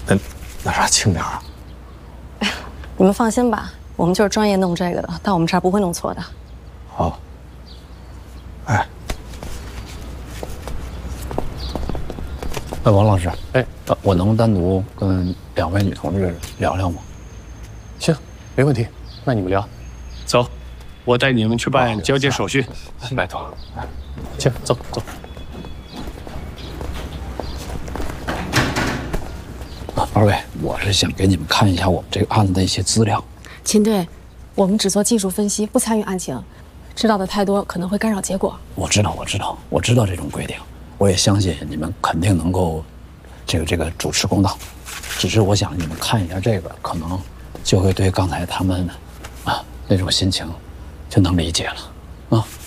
那啥轻点啊。 你们放心吧，我们就是专业弄这个的，到我们这儿不会弄错的。 好。哎， 王老师，我能单独跟2位女同志聊聊吗？ 行，没问题。那你们聊，走，我带你们去办交接手续。 拜托。 行，走走。 2位，我是想给你们看一下我们这个案子的一些资料。 秦队，我们只做技术分析，不参与案情，知道的太多可能会干扰结果。 我知道这种规定，我也相信你们肯定能够，这个主持公道。只是我想你们看一下这个，可能就会对刚才他们那种心情就能理解了啊。